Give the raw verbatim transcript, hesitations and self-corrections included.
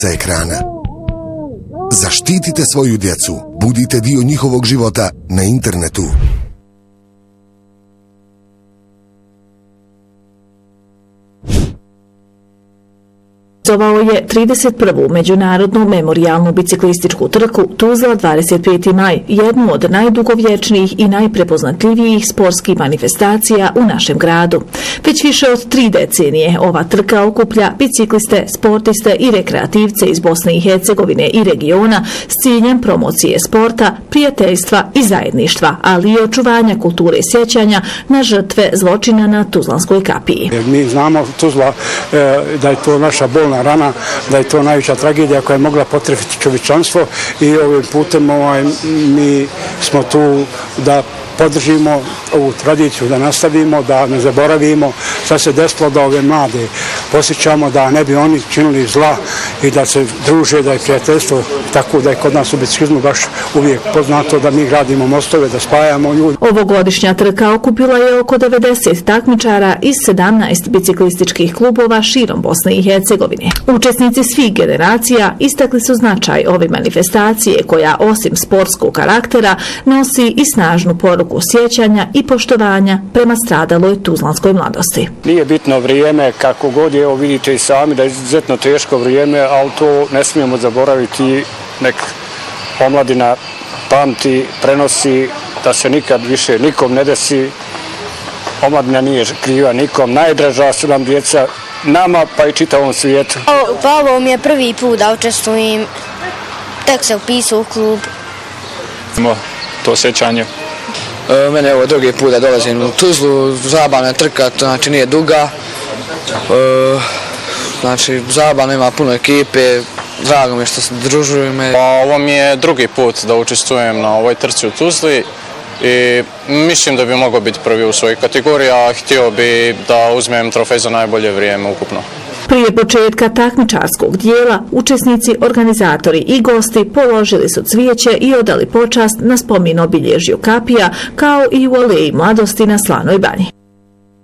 sa ekrana. Zaštitite svoju djecu, budite dio njihovog života na internetu. Organizovao je trideset prvu međunarodnu memorijalnu biciklističku trku Tuzla dvadeset peti maj, jednu od najdugovječnijih i najprepoznatljivijih sportskih manifestacija u našem gradu. Već više od tri decenije ova trka okuplja bicikliste, sportiste i rekreativce iz Bosne i Hercegovine i regiona s ciljem promocije sporta, prijateljstva i zajedništva, ali i očuvanja kulture sjećanja na žrtve zločina na Tuzlanskoj kapiji. Mi znamo Tuzla da je to naša bolna rana, da je to najveća tragedija koja je mogla potrefiti čovječanstvo i ovim putem ovaj, mi smo tu da podržimo ovu tradiciju, da nastavimo, da ne zaboravimo šta se desilo, da ove mlade posjećamo, da ne bi oni činili zla i da se druže, da je prijateljstvo tako da je kod nas u biciklizmu baš uvijek poznato da mi gradimo mostove, da spajamo ljudi. Ovogodišnja trka okupila je oko devedeset takmičara iz sedamnaest biciklističkih klubova širom Bosne i Hercegovine. Učesnici svih generacija istakli su značaj ove manifestacije koja osim sportskog karaktera nosi i snažnu poruku sjećanja i poštovanja prema stradaloj tuzlanskoj mladosti. Nije bitno vrijeme, kako god je, evo vidite i sami da je izuzetno teško vrijeme, ali to ne smijemo zaboraviti, nek omladina pamti, prenosi da se nikad više nikom ne desi. Omladina nije kriva nikom, najdraža su nam djeca, nama pa i čitavom svijetu. Pa ovo mi je prvi put da učestvujem, tek se upisao u klub. To sjećanje. Mene je ovo drugi put da dolazim u Tuzlu, zabavna trka, znači nije duga, znači zabavno, ima puno ekipe, drago mi je što se družujemo. Ovo mi je drugi put da učestvujem na ovoj trci u Tuzli i mislim da bi mogao biti prvi u svojoj kategoriji, a htio bi da uzmem trofej za najbolje vrijeme ukupno. Prije početka takmičarskog dijela, učesnici, organizatori i gosti položili su cvijeće i odali počast na spomen obilježju kapija, kao i u aleji mladosti na Slanoj banji.